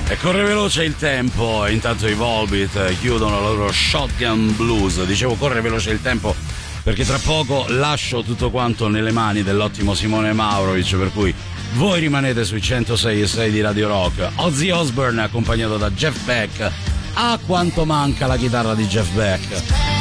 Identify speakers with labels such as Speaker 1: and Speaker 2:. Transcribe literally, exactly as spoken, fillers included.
Speaker 1: E corre veloce il tempo, e intanto i Volbeat chiudono la loro Shotgun Blues. Dicevo corre veloce il tempo perché tra poco lascio tutto quanto nelle mani dell'ottimo Simone Maurovic, per cui voi rimanete sui centosei e sei di Radio Rock. Ozzy Osbourne accompagnato da Jeff Beck. Ah, quanto manca la chitarra di Jeff Beck.